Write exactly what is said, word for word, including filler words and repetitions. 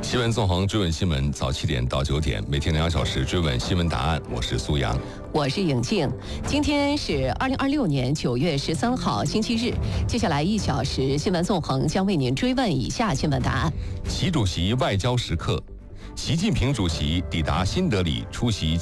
新闻纵横追问新闻，早七点到九点，每天两小时追问新闻答案。我是苏阳， 我是颖静。今天是二零二六年九月十三号，星期日。接下来一小时，新闻纵横将为您追问以下新闻答案： 习主席外交时刻，习近平主席抵达新德里出席